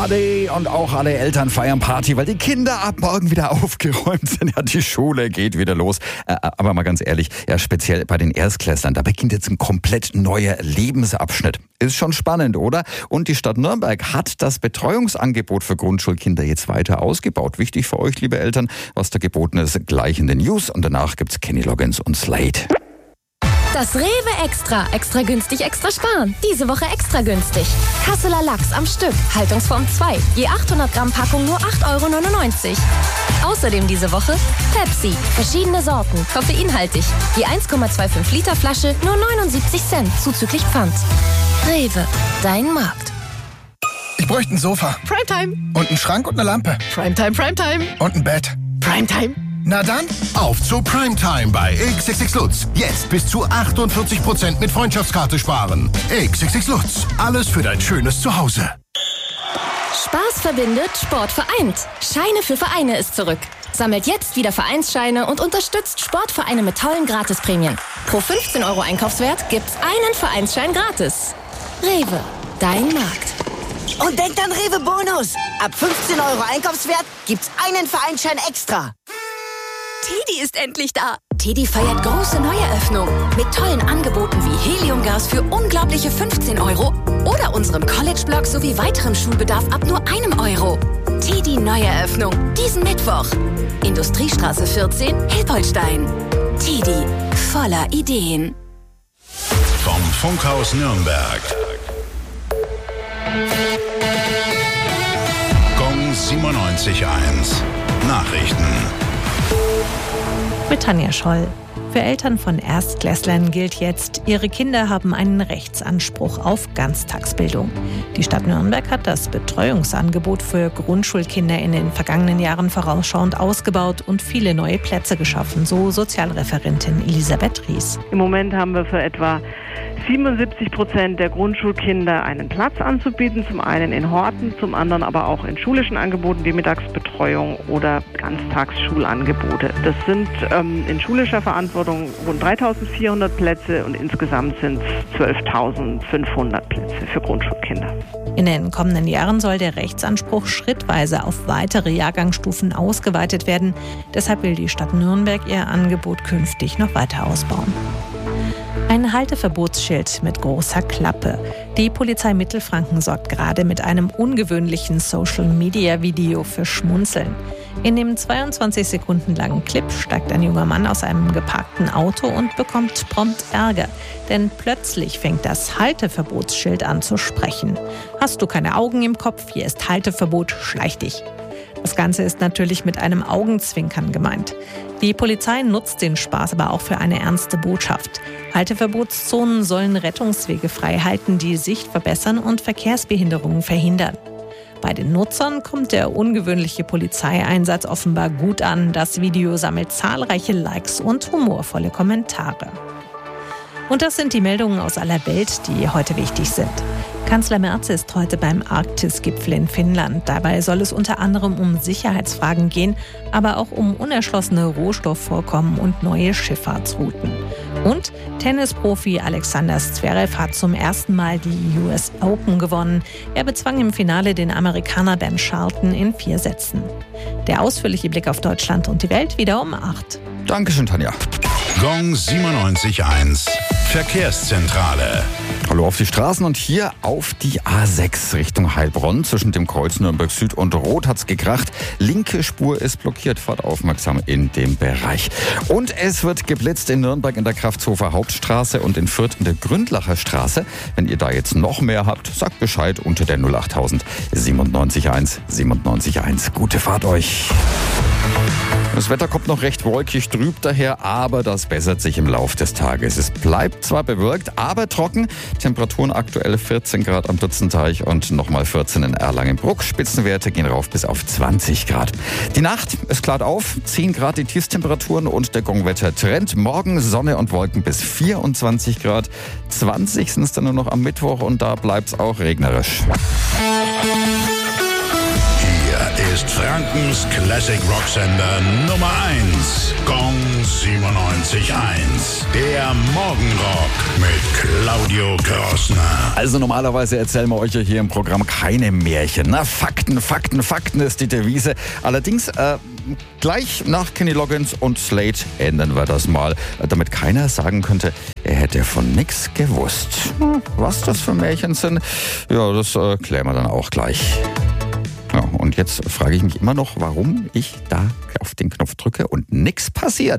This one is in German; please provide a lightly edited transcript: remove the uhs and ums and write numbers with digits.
Party und auch alle Eltern feiern Party, weil die Kinder ab morgen wieder aufgeräumt sind. Ja, die Schule geht wieder los. Aber mal ganz ehrlich, ja, speziell bei den Erstklässlern, da beginnt jetzt ein komplett neuer Lebensabschnitt. Ist schon spannend, oder? Und die Stadt Nürnberg hat das Betreuungsangebot für Grundschulkinder jetzt weiter ausgebaut. Wichtig für euch, liebe Eltern, was da geboten ist, gleich in den News. Und danach gibt's Kenny Loggins und Slade. Das Rewe Extra. Extra günstig, extra sparen. Diese Woche extra günstig. Kasseler Lachs am Stück. Haltungsform 2. Je 800 Gramm Packung nur 8,99 €. Außerdem diese Woche Pepsi. Verschiedene Sorten. Koffeinhaltig. Je 1,25 Liter Flasche nur 79 Cent. Zuzüglich Pfand. Rewe. Dein Markt. Ich bräuchte ein Sofa. Primetime. Und einen Schrank und eine Lampe. Primetime, Primetime. Und ein Bett. Primetime. Na dann, auf zu Primetime bei XXX Lutz. Jetzt bis zu 48% mit Freundschaftskarte sparen. XXX Lutz. Alles für dein schönes Zuhause. Spaß verbindet, Sport vereint. Scheine für Vereine ist zurück. Sammelt jetzt wieder Vereinsscheine und unterstützt Sportvereine mit tollen Gratisprämien. Pro 15 € Einkaufswert gibt's einen Vereinsschein gratis. Rewe, dein Markt. Und denkt an Rewe Bonus. Ab 15 € Einkaufswert gibt's einen Vereinsschein extra. Teddy ist endlich da. Teddy feiert große Neueröffnung mit tollen Angeboten wie Heliumgas für unglaubliche 15 € oder unserem College-Blog sowie weiterem Schulbedarf ab nur €1. Teddy Neueröffnung diesen Mittwoch. Industriestraße 14, Hilpoltstein. Teddy, voller Ideen. Vom Funkhaus Nürnberg. Gong 97.1. Nachrichten. Mit Tanja Scholl. Für Eltern von Erstklässlern gilt jetzt, ihre Kinder haben einen Rechtsanspruch auf Ganztagsbildung. Die Stadt Nürnberg hat das Betreuungsangebot für Grundschulkinder in den vergangenen Jahren vorausschauend ausgebaut und viele neue Plätze geschaffen, so Sozialreferentin Elisabeth Ries. Im Moment haben wir für etwa 77% der Grundschulkinder einen Platz anzubieten, zum einen in Horten, zum anderen aber auch in schulischen Angeboten wie Mittagsbetreuung oder Ganztagsschulangebote. Das sind in schulischer Verantwortung rund 3.400 Plätze und insgesamt sind es 12.500 Plätze für Grundschulkinder. In den kommenden Jahren soll der Rechtsanspruch schrittweise auf weitere Jahrgangsstufen ausgeweitet werden. Deshalb will die Stadt Nürnberg ihr Angebot künftig noch weiter ausbauen. Ein Halteverbotsschild mit großer Klappe. Die Polizei Mittelfranken sorgt gerade mit einem ungewöhnlichen Social-Media-Video für Schmunzeln. In dem 22 Sekunden langen Clip steigt ein junger Mann aus einem geparkten Auto und bekommt prompt Ärger. Denn plötzlich fängt das Halteverbotsschild an zu sprechen. Hast du keine Augen im Kopf? Hier ist Halteverbot, schleich dich. Das Ganze ist natürlich mit einem Augenzwinkern gemeint. Die Polizei nutzt den Spaß aber auch für eine ernste Botschaft. Halteverbotszonen sollen Rettungswege frei halten, die Sicht verbessern und Verkehrsbehinderungen verhindern. Bei den Nutzern kommt der ungewöhnliche Polizeieinsatz offenbar gut an. Das Video sammelt zahlreiche Likes und humorvolle Kommentare. Und das sind die Meldungen aus aller Welt, die heute wichtig sind. Kanzler Merz ist heute beim Arktis-Gipfel in Finnland. Dabei soll es unter anderem um Sicherheitsfragen gehen, aber auch um unerschlossene Rohstoffvorkommen und neue Schifffahrtsrouten. Und Tennisprofi Alexander Zverev hat zum ersten Mal die US Open gewonnen. Er bezwang im Finale den Amerikaner Ben Shelton in 4 Sätzen. Der ausführliche Blick auf Deutschland und die Welt wieder um 8. Dankeschön, Tanja. Gong 97.1. Verkehrszentrale. Hallo auf die Straßen und hier auf die A6 Richtung Heilbronn. Zwischen dem Kreuz Nürnberg Süd und Rot hat's gekracht. Linke Spur ist blockiert. Fahrt aufmerksam in dem Bereich. Und es wird geblitzt in Nürnberg in der Kraftshofer Hauptstraße und in Fürth in der Gründlacher Straße. Wenn ihr da jetzt noch mehr habt, sagt Bescheid unter der 08000 97.1 97.1. Gute Fahrt euch. Das Wetter kommt noch recht wolkig trüb daher, aber das bessert sich im Lauf des Tages. Es bleibt zwar bewölkt, aber trocken. Temperaturen aktuell 14 Grad am Dutzenteich und nochmal 14 in Erlangen-Bruck. Spitzenwerte gehen rauf bis auf 20 Grad. Die Nacht, es klart auf, 10 Grad die Tiefstemperaturen und der Gongwetter-Trend. Morgen Sonne und Wolken bis 24 Grad. 20 sind es dann nur noch am Mittwoch und da bleibt es auch regnerisch. Hier ist Frankens Classic Rock Sender Nummer 1. Gong 97.1. Der Morgenrock mit Claudio Grossner. Also normalerweise erzählen wir euch ja hier im Programm keine Märchen. Na, Fakten, Fakten, Fakten ist die Devise. Allerdings gleich nach Kenny Loggins und Slade ändern wir das mal, damit keiner sagen könnte, er hätte von nix gewusst. Was das für Märchen sind, ja, das klären wir dann auch gleich. Ja, und jetzt frage ich mich immer noch, warum ich da auf den Knopf drücke und nichts passiert.